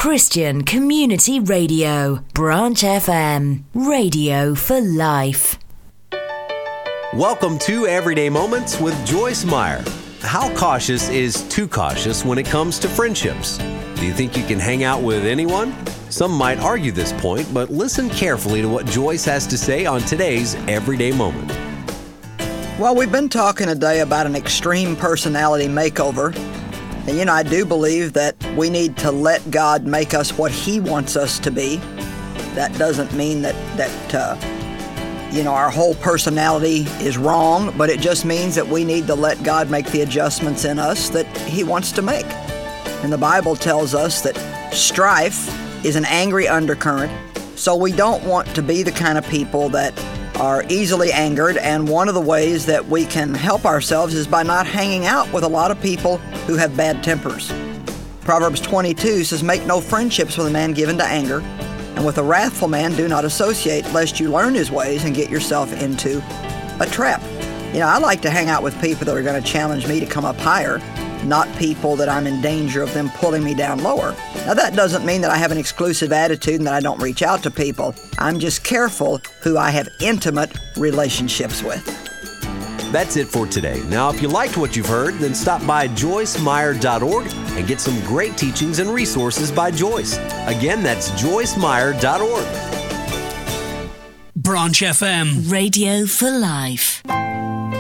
Christian Community Radio, Branch FM, radio for life. Welcome to Everyday Moments with Joyce Meyer. How cautious is too cautious when it comes to friendships? Do you think you can hang out with anyone? Some might argue this point, but listen carefully to what Joyce has to say on today's Everyday Moment. Well, we've been talking today about an extreme personality makeover. And, I do believe that we need to let God make us what He wants us to be. That doesn't mean that our whole personality is wrong, but it just means that we need to let God make the adjustments in us that He wants to make. And the Bible tells us that strife is an angry undercurrent, so we don't want to be the kind of people that are easily angered, and one of the ways that we can help ourselves is by not hanging out with a lot of people who have bad tempers. Proverbs 22 says, "Make no friendships with a man given to anger, and with a wrathful man do not associate, lest you learn his ways and get yourself into a trap." I like to hang out with people that are going to challenge me to come up higher, not people that I'm in danger of them pulling me down lower. Now, that doesn't mean that I have an exclusive attitude and that I don't reach out to people. I'm just careful who I have intimate relationships with. That's it for today. Now, if you liked what you've heard, then stop by joycemeyer.org and get some great teachings and resources by Joyce. Again, that's joycemeyer.org. Branch FM. Radio for life.